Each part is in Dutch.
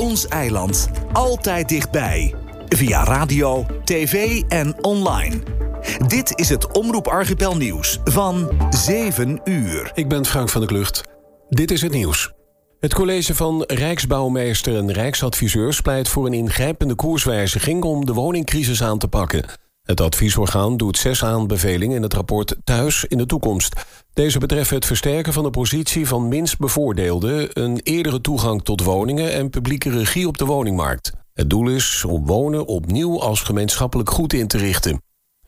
Ons eiland. Altijd dichtbij. Via radio, tv en online. Dit is het Omroep Archipel nieuws van 7 uur. Ik ben Frank van der Klucht. Dit is het nieuws. Het college van Rijksbouwmeester en Rijksadviseurs pleit voor een ingrijpende koerswijziging om de woningcrisis aan te pakken. Het adviesorgaan doet 6 aanbevelingen in het rapport Thuis in de toekomst. Deze betreffen het versterken van de positie van minst bevoordeelden, een eerdere toegang tot woningen en publieke regie op de woningmarkt. Het doel is om wonen opnieuw als gemeenschappelijk goed in te richten.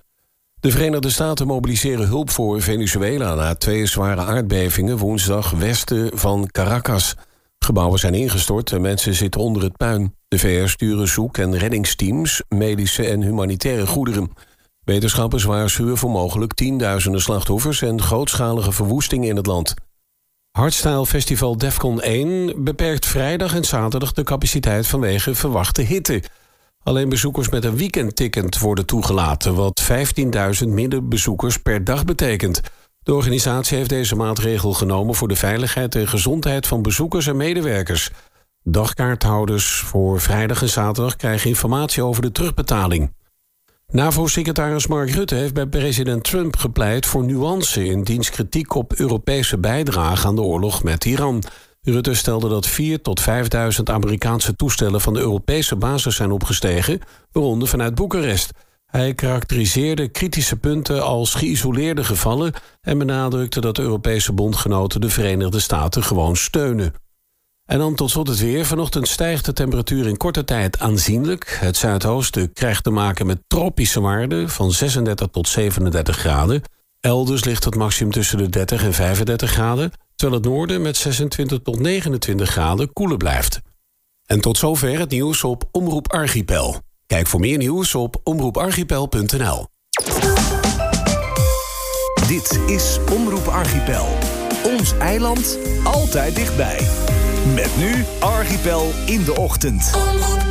De Verenigde Staten mobiliseren hulp voor Venezuela na 2 zware aardbevingen woensdag westen van Caracas. Gebouwen zijn ingestort en mensen zitten onder het puin. De VS sturen zoek- en reddingsteams, medische en humanitaire goederen. Wetenschappers waarschuwen voor mogelijk 10.000 slachtoffers en grootschalige verwoestingen in het land. Hardstyle Festival Defcon 1 beperkt vrijdag en zaterdag de capaciteit vanwege verwachte hitte. Alleen bezoekers met een weekendticket worden toegelaten, wat 15.000 minder bezoekers per dag betekent. De organisatie heeft deze maatregel genomen voor de veiligheid en gezondheid van bezoekers en medewerkers. Dagkaarthouders voor vrijdag en zaterdag krijgen informatie over de terugbetaling. NAVO-secretaris Mark Rutte heeft bij president Trump gepleit voor nuance in diens kritiek op Europese bijdrage aan de oorlog met Iran. Rutte stelde dat 4.000 tot 5.000 Amerikaanse toestellen van de Europese basis zijn opgestegen, waaronder vanuit Boekarest. Hij karakteriseerde kritische punten als geïsoleerde gevallen en benadrukte dat de Europese bondgenoten de Verenigde Staten gewoon steunen. En dan tot slot het weer. Vanochtend stijgt de temperatuur in korte tijd aanzienlijk. Het zuidoosten krijgt te maken met tropische waarden van 36 tot 37 graden. Elders ligt het maximum tussen de 30 en 35 graden, terwijl het noorden met 26 tot 29 graden koeler blijft. En tot zover het nieuws op Omroep Archipel. Kijk voor meer nieuws op omroeparchipel.nl. Dit is Omroep Archipel. Ons eiland, altijd dichtbij. Met nu Archipel in de ochtend.